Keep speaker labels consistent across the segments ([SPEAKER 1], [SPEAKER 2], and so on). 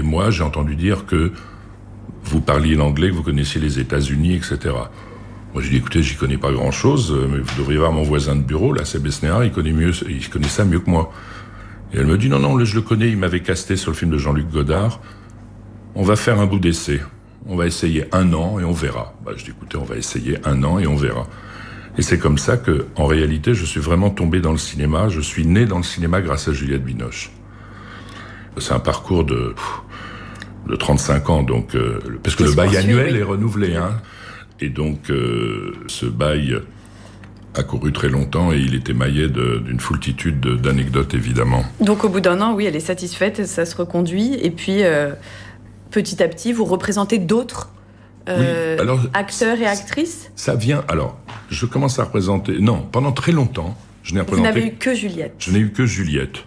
[SPEAKER 1] moi, j'ai entendu dire que vous parliez l'anglais, que vous connaissiez les États-Unis, etc. Moi, j'ai dit, écoutez, j'y connais pas grand-chose, mais vous devriez voir mon voisin de bureau, là, c'est Besnéard, il connaît ça mieux que moi. Et elle me dit, non, je le connais, il m'avait casté sur le film de Jean-Luc Godard. On va faire un bout d'essai. On va essayer 1 an et on verra. Je dis, écoutez, on va essayer 1 an et on verra. Et c'est comme ça que, en réalité, je suis vraiment tombé dans le cinéma. Je suis né dans le cinéma grâce à Juliette Binoche. C'est un parcours de 35 ans, donc, parce que le bail annuel est renouvelé, hein. Et donc, ce bail a couru très longtemps et il est émaillé d'une foultitude d'anecdotes, évidemment.
[SPEAKER 2] Donc, au bout d'1 an, oui, elle est satisfaite, ça se reconduit. Et puis, petit à petit, vous représentez d'autres acteurs et actrices.
[SPEAKER 1] Ça vient... Alors, je commence à représenter... Non, pendant très longtemps, je n'ai représenté...
[SPEAKER 2] Vous n'avez eu que Juliette.
[SPEAKER 1] Je n'ai eu que Juliette.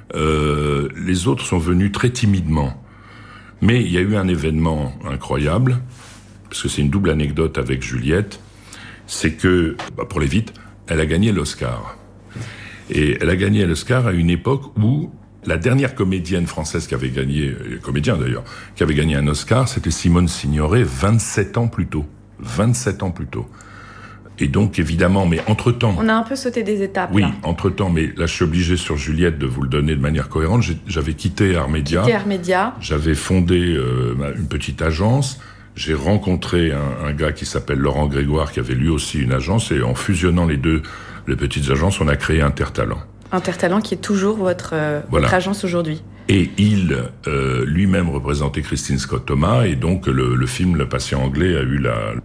[SPEAKER 1] Les autres sont venus très timidement. Mais il y a eu un événement incroyable, parce que c'est une double anecdote avec Juliette, c'est que, pour aller vite, elle a gagné l'Oscar. Et elle a gagné l'Oscar à une époque où la dernière comédienne française qui avait gagné, comédien d'ailleurs, qui avait gagné un Oscar, c'était Simone Signoret, 27 ans plus tôt. 27 ans plus tôt. Et donc, évidemment, mais entre-temps...
[SPEAKER 2] On a un peu sauté des étapes,
[SPEAKER 1] oui,
[SPEAKER 2] là.
[SPEAKER 1] Entre-temps, mais là, je suis obligé sur Juliette de vous le donner de manière cohérente. J'avais quitté Armédia. J'avais fondé une petite agence. J'ai rencontré un gars qui s'appelle Laurent Grégoire, qui avait lui aussi une agence. Et en fusionnant les petites agences, on a créé Intertalent.
[SPEAKER 2] Intertalent qui est toujours votre agence aujourd'hui.
[SPEAKER 1] Et il lui-même représentait Christine Scott Thomas, et donc le film Le Patient Anglais a eu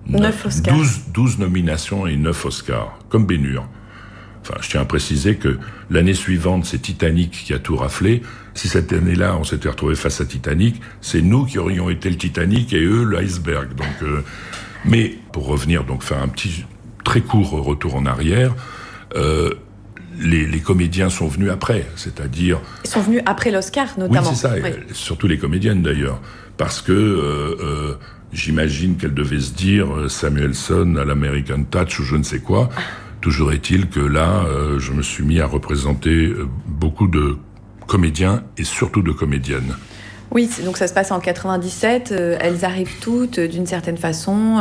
[SPEAKER 1] 12 nominations et 9 Oscars, comme Bénure. Enfin, je tiens à préciser que l'année suivante, c'est Titanic qui a tout raflé. Si cette année-là, on s'était retrouvé face à Titanic, c'est nous qui aurions été le Titanic et eux l'iceberg. Donc, mais pour revenir, donc faire un petit très court retour en arrière. Les comédiens sont venus après, c'est-à-dire...
[SPEAKER 2] Ils sont venus après l'Oscar, notamment.
[SPEAKER 1] Oui, c'est ça, surtout les comédiennes d'ailleurs, parce que j'imagine qu'elles devaient se dire Samuelson à l'American Touch ou je ne sais quoi. Toujours est-il que là, je me suis mis à représenter beaucoup de comédiens et surtout de comédiennes.
[SPEAKER 2] Oui, donc ça se passe en 97, elles arrivent toutes d'une certaine façon,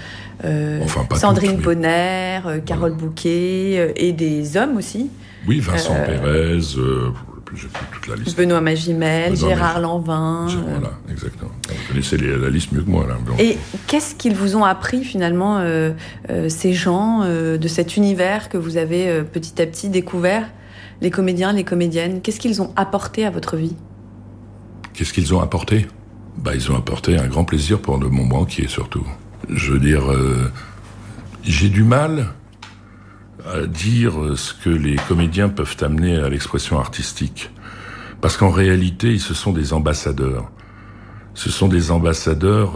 [SPEAKER 2] Sandrine Bonner, Carole Bouquet, et des hommes aussi.
[SPEAKER 1] Oui, Vincent Pérez, j'ai plus toute la liste.
[SPEAKER 2] Benoît Magimel, Gérard Lanvin.
[SPEAKER 1] Voilà, exactement. Vous connaissez la liste mieux que moi, là. Donc.
[SPEAKER 2] Et qu'est-ce qu'ils vous ont appris, finalement, ces gens, de cet univers que vous avez petit à petit découvert, les comédiens, les comédiennes? Qu'est-ce qu'ils ont apporté à votre vie?
[SPEAKER 1] Qu'est-ce qu'ils ont apporté? Ils ont apporté un grand plaisir pour le monde entier, surtout. Je veux dire, j'ai du mal à dire ce que les comédiens peuvent amener à l'expression artistique. Parce qu'en réalité, ce sont des ambassadeurs. Ce sont des ambassadeurs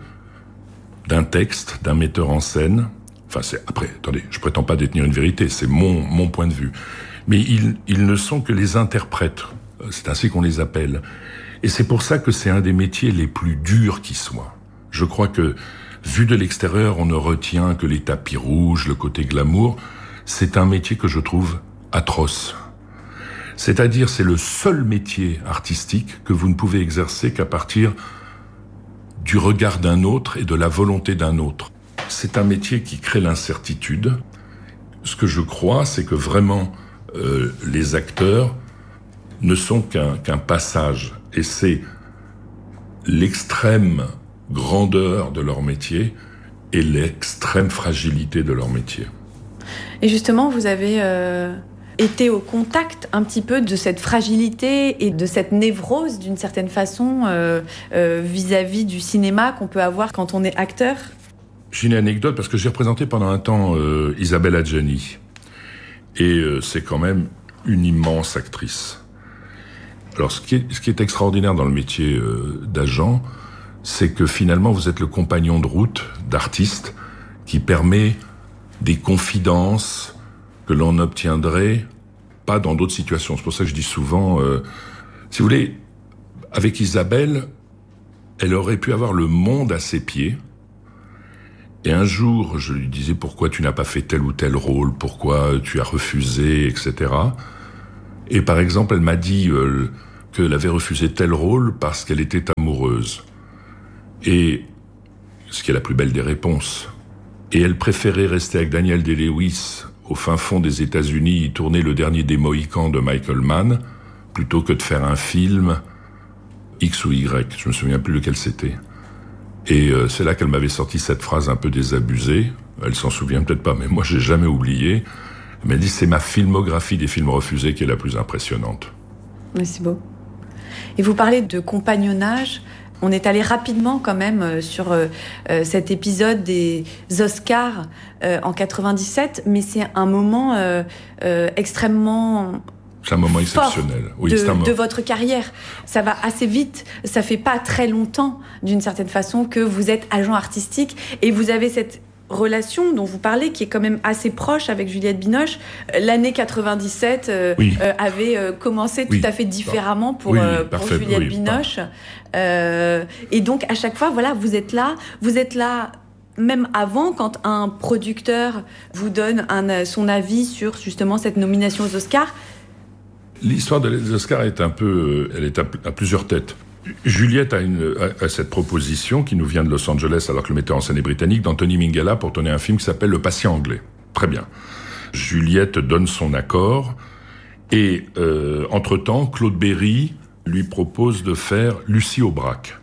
[SPEAKER 1] d'un texte, d'un metteur en scène. Enfin, après, attendez, je prétends pas détenir une vérité, c'est mon point de vue. Mais ils ne sont que les interprètes. C'est ainsi qu'on les appelle. Et c'est pour ça que c'est un des métiers les plus durs qui soit. Je crois que, vu de l'extérieur, on ne retient que les tapis rouges, le côté glamour. C'est un métier que je trouve atroce. C'est-à-dire, c'est le seul métier artistique que vous ne pouvez exercer qu'à partir du regard d'un autre et de la volonté d'un autre. C'est un métier qui crée l'incertitude. Ce que je crois, c'est que vraiment, les acteurs ne sont qu'un passage. Et c'est l'extrême grandeur de leur métier et l'extrême fragilité de leur métier.
[SPEAKER 2] Et justement, vous avez été au contact un petit peu de cette fragilité et de cette névrose, d'une certaine façon, vis-à-vis du cinéma qu'on peut avoir quand on est acteur?
[SPEAKER 1] J'ai une anecdote, parce que j'ai représenté pendant un temps Isabelle Adjani. Et c'est quand même une immense actrice. Alors, ce qui est extraordinaire dans le métier d'agent, c'est que finalement, vous êtes le compagnon de route d'artiste qui permet des confidences que l'on n'obtiendrait pas dans d'autres situations. C'est pour ça que je dis souvent, si vous voulez, avec Isabelle, elle aurait pu avoir le monde à ses pieds. Et un jour, je lui disais, pourquoi tu n'as pas fait tel ou tel rôle, pourquoi tu as refusé, etc. Et par exemple, elle m'a dit qu'elle avait refusé tel rôle parce qu'elle était amoureuse amoureuse. Et ce qui est la plus belle des réponses. Et elle préférait rester avec Daniel Day-Lewis au fin fond des États-Unis, tourner le dernier des Mohicans de Michael Mann, plutôt que de faire un film X ou Y, je me souviens plus lequel c'était. Et c'est là qu'elle m'avait sorti cette phrase un peu désabusée. Elle s'en souvient peut-être pas, mais moi j'ai jamais oublié. Elle m'a dit, c'est ma filmographie des films refusés qui est la plus impressionnante.
[SPEAKER 2] Mais c'est beau. Et vous parlez de compagnonnage. On est allé rapidement quand même sur cet épisode des Oscars en 97, mais c'est un moment extrêmement...
[SPEAKER 1] C'est un moment exceptionnel. Oui,
[SPEAKER 2] de votre carrière. Ça va assez vite. Ça fait pas très longtemps, d'une certaine façon, que vous êtes agent artistique et vous avez cette relation dont vous parlez qui est quand même assez proche avec Juliette Binoche. L'année 97 avait commencé tout à fait différemment pour Juliette Binoche. Et donc à chaque fois, voilà, vous êtes là même avant, quand un producteur vous donne son avis sur justement cette nomination aux Oscars.
[SPEAKER 1] L'histoire des Oscars est elle est à plusieurs têtes. Juliette a cette proposition qui nous vient de Los Angeles, alors que le metteur en scène est britannique, d'Anthony Minghella pour tourner un film qui s'appelle Le Patient anglais. Très bien. Juliette donne son accord et entre-temps, Claude Berry lui propose de faire Lucie Aubrac.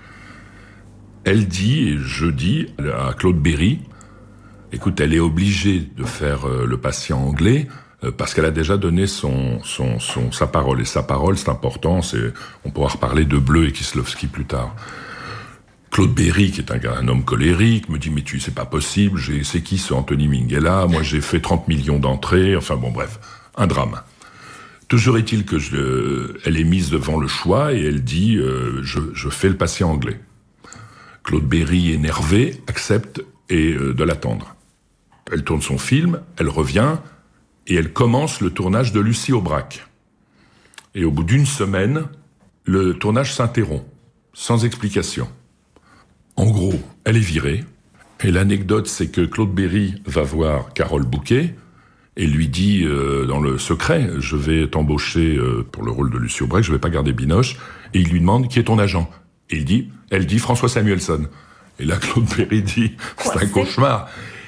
[SPEAKER 1] Elle dit, et je dis à Claude Berry, écoute, elle est obligée de faire Le Patient anglais, parce qu'elle a déjà donné sa parole. Et sa parole, c'est important, on pourra reparler de Bleu et Kieslowski plus tard. Claude Berry, qui est un homme colérique, me dit, mais c'est pas possible, c'est qui ce Anthony Minghella? Moi, j'ai fait 30 millions d'entrées, enfin bon, bref, un drame. Toujours est-il que elle est mise devant le choix et elle dit, je fais Le Patient anglais. Claude Berry, énervé, accepte de l'attendre. Elle tourne son film, elle revient, et elle commence le tournage de Lucie Aubrac. Et au bout d'une semaine, le tournage s'interrompt, sans explication. En gros, elle est virée. Et l'anecdote, c'est que Claude Berry va voir Carole Bouquet et lui dit, dans le secret, je vais t'embaucher pour le rôle de Lucie Aubrac, je vais pas garder Binoche. Et il lui demande, qui est ton agent? Et elle dit François Samuelson. Et là, Claude Berry dit, c'est un cauchemar.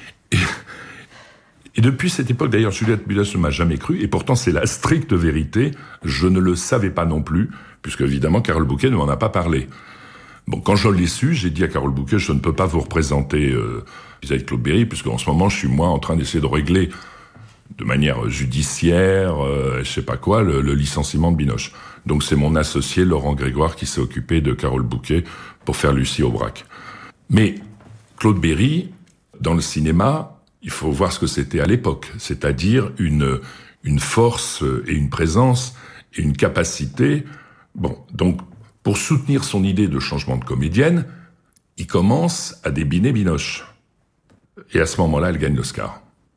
[SPEAKER 1] Et depuis cette époque, d'ailleurs, Juliette Binoche ne m'a jamais cru, et pourtant c'est la stricte vérité, je ne le savais pas non plus, puisque évidemment Carole Bouquet ne m'en a pas parlé. Bon, quand je l'ai su, j'ai dit à Carole Bouquet, je ne peux pas vous représenter vis-à-vis de Claude Berry, puisqu'en ce moment, je suis moi en train d'essayer de régler de manière judiciaire, je sais pas quoi, le licenciement de Binoche. Donc c'est mon associé Laurent Grégoire qui s'est occupé de Carole Bouquet pour faire Lucie Aubrac. Mais Claude Berry, dans le cinéma, il faut voir ce que c'était à l'époque, c'est-à-dire une force et une présence et une capacité. Bon, donc pour soutenir son idée de changement de comédienne, il commence à débiner Binoche. Et à ce moment-là, elle gagne l'Oscar.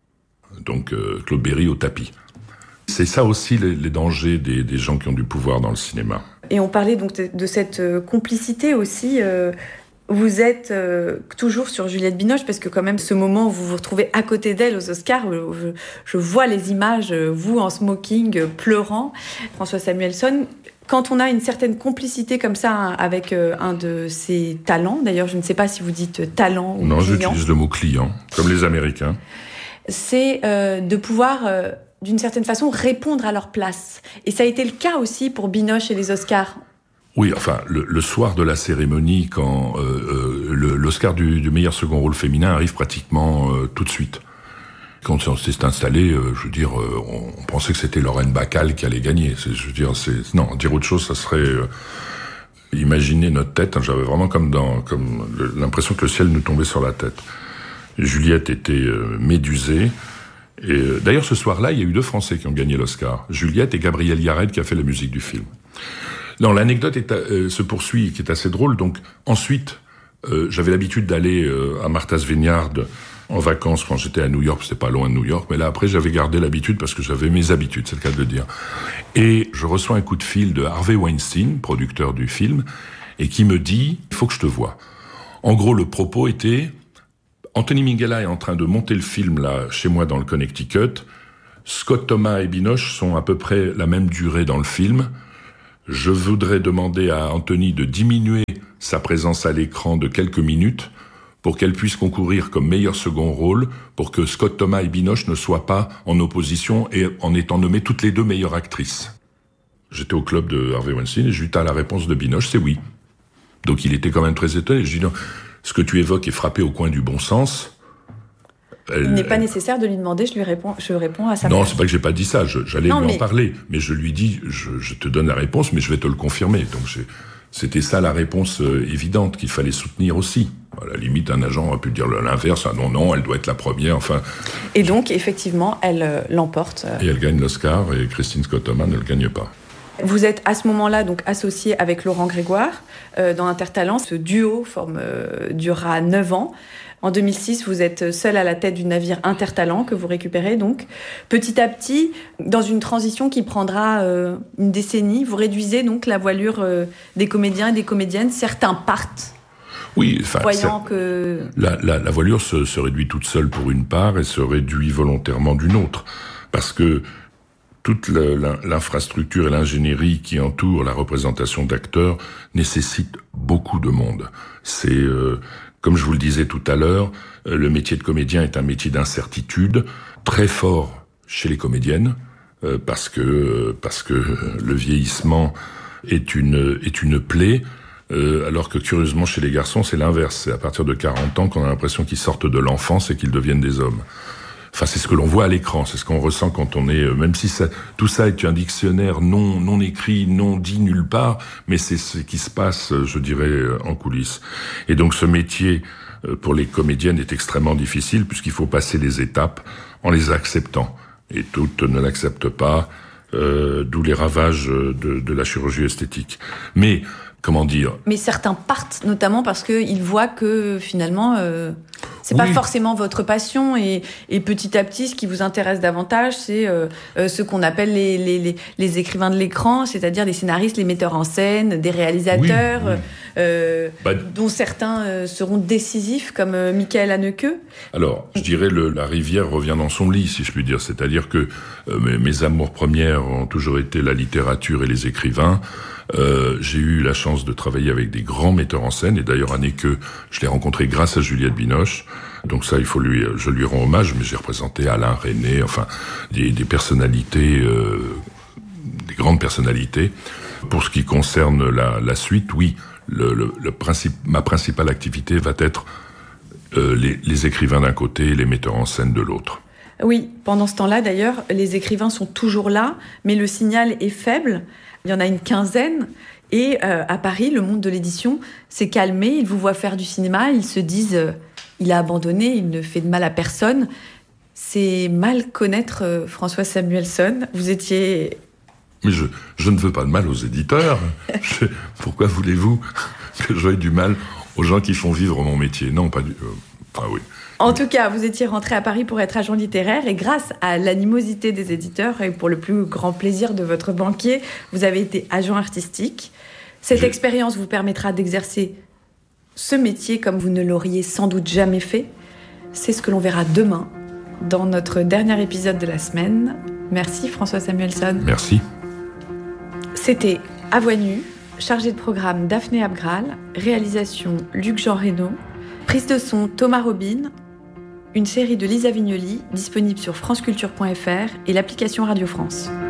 [SPEAKER 1] Donc Claude Berry au tapis. C'est ça aussi les dangers des gens qui ont du pouvoir dans le cinéma.
[SPEAKER 2] Et on parlait donc de cette complicité aussi. Vous êtes toujours sur Juliette Binoche, parce que quand même, ce moment où vous vous retrouvez à côté d'elle aux Oscars, je vois les images, vous en smoking, pleurant, François Samuelson. Quand on a une certaine complicité comme ça avec un de ses talents, d'ailleurs, je ne sais pas si vous dites talent ou
[SPEAKER 1] non,
[SPEAKER 2] client.
[SPEAKER 1] J'utilise le mot client, comme les Américains.
[SPEAKER 2] C'est de pouvoir, d'une certaine façon, répondre à leur place. Et ça a été le cas aussi pour Binoche et les Oscars.
[SPEAKER 1] Oui, enfin, le soir de la cérémonie, quand l'Oscar du meilleur second rôle féminin arrive pratiquement tout de suite. Quand on s'est installé, je veux dire, on pensait que c'était Lorraine Bacall qui allait gagner. Non, dire autre chose, ça serait imaginer notre tête. Hein, j'avais vraiment comme l'impression que le ciel nous tombait sur la tête. Juliette était médusée. Et d'ailleurs, ce soir-là, il y a eu 2 Français qui ont gagné l'Oscar. Juliette et Gabriel Yared qui a fait la musique du film. Non, l'anecdote se poursuit, qui est assez drôle. Donc, ensuite, j'avais l'habitude d'aller à Martha's Vineyard en vacances quand j'étais à New York. C'était pas loin de New York, mais là, après, j'avais gardé l'habitude parce que j'avais mes habitudes, c'est le cas de le dire. Et je reçois un coup de fil de Harvey Weinstein, producteur du film, et qui me dit « Il faut que je te voie ». En gros, le propos était « Anthony Minghella est en train de monter le film, là, chez moi, dans le Connecticut. Scott Thomas et Binoche sont à peu près la même durée dans le film. Je voudrais demander à Anthony de diminuer sa présence à l'écran de quelques minutes pour qu'elle puisse concourir comme meilleur second rôle, pour que Scott Thomas et Binoche ne soient pas en opposition et en étant nommées toutes les deux meilleures actrices. J'étais au club de Harvey Weinstein et je lui dis, la réponse de Binoche, c'est oui. Donc il était quand même très étonné. Je lui dis, non, ce que tu évoques est frappé au coin du bon sens.
[SPEAKER 2] Il n'est pas nécessaire de lui demander, je réponds à sa place.
[SPEAKER 1] Non, c'est pas que j'ai pas dit ça, j'allais lui en parler. Mais je lui dis, je te donne la réponse, mais je vais te le confirmer. Donc c'était ça la réponse évidente qu'il fallait soutenir aussi. À la limite, un agent aurait pu dire l'inverse. Ah non, elle doit être la première. Enfin.
[SPEAKER 2] Et donc, effectivement, elle l'emporte.
[SPEAKER 1] Et elle gagne l'Oscar, et Christine Scott Thomas ne le gagne pas.
[SPEAKER 2] Vous êtes à ce moment-là donc associé avec Laurent Grégoire dans Intertalent. Ce duo durera 9 ans. En 2006, vous êtes seul à la tête du navire Intertalent que vous récupérez donc. Petit à petit, dans une transition qui prendra une décennie, vous réduisez donc la voilure des comédiens et des comédiennes. Certains partent.
[SPEAKER 1] Oui,
[SPEAKER 2] voyant que
[SPEAKER 1] la voilure se réduit toute seule pour une part et se réduit volontairement d'une autre, parce que toute l'infrastructure et l'ingénierie qui entoure la représentation d'acteurs nécessite beaucoup de monde. C'est comme je vous le disais tout à l'heure, le métier de comédien est un métier d'incertitude très fort chez les comédiennes, parce que le vieillissement est une plaie, alors que curieusement chez les garçons c'est l'inverse. C'est à partir de 40 ans qu'on a l'impression qu'ils sortent de l'enfance et qu'ils deviennent des hommes. Enfin, c'est ce que l'on voit à l'écran, c'est ce qu'on ressent quand on est, même si tout ça est un dictionnaire non écrit, non dit nulle part, mais c'est ce qui se passe, je dirais, en coulisses. Et donc ce métier, pour les comédiennes, est extrêmement difficile, puisqu'il faut passer les étapes en les acceptant. Et toutes ne l'acceptent pas, d'où les ravages de la chirurgie esthétique. Mais, comment dire?
[SPEAKER 2] Mais certains partent, notamment parce qu'ils voient que, finalement... c'est pas forcément votre passion et petit à petit, ce qui vous intéresse davantage, c'est ce qu'on appelle les écrivains de l'écran, c'est-à-dire les scénaristes, les metteurs en scène, des réalisateurs, dont certains seront décisifs, comme Michael Haneke.
[SPEAKER 1] Alors, je dirais la rivière revient dans son lit, si je puis dire. C'est-à-dire que mes amours premières ont toujours été la littérature et les écrivains. J'ai eu la chance de travailler avec des grands metteurs en scène, et d'ailleurs Haneke, je l'ai rencontré grâce à Juliette Binoche. Donc ça, je lui rends hommage, mais j'ai représenté Alain Resnais, enfin des personnalités, des grandes personnalités. Pour ce qui concerne la suite, oui, ma principale activité va être les écrivains d'un côté et les metteurs en scène de l'autre.
[SPEAKER 2] Oui, pendant ce temps-là, d'ailleurs, les écrivains sont toujours là, mais le signal est faible. Il y en a une quinzaine. Et à Paris, le monde de l'édition s'est calmé. Ils vous voient faire du cinéma. Ils se disent il a abandonné, il ne fait de mal à personne. C'est mal connaître François Samuelsson. Vous étiez...
[SPEAKER 1] Mais je ne veux pas de mal aux éditeurs. Pourquoi voulez-vous que j'aie du mal aux gens qui font vivre mon métier? Non, pas du... Enfin, oui.
[SPEAKER 2] En tout cas, vous étiez rentré à Paris pour être agent littéraire et grâce à l'animosité des éditeurs et pour le plus grand plaisir de votre banquier, vous avez été agent artistique. Cette expérience vous permettra d'exercer ce métier comme vous ne l'auriez sans doute jamais fait. C'est ce que l'on verra demain dans notre dernier épisode de la semaine. Merci François Samuelsson.
[SPEAKER 1] Merci.
[SPEAKER 2] C'était À Voix Nue, chargé de programme Daphné Abgral, réalisation Luc-Jean Reynaud, prise de son Thomas Robin, une série de Lisa Vignoli disponible sur franceculture.fr et l'application Radio France.